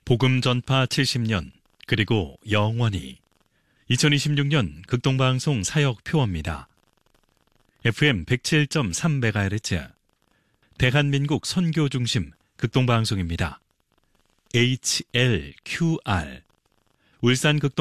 복음 전파 70년 그리고 영원히 2026년 극동방송 사역 표어입니다. FM 107.3MHz 대한민국 선교 중심 극동방송입니다. HLQR 울산 극동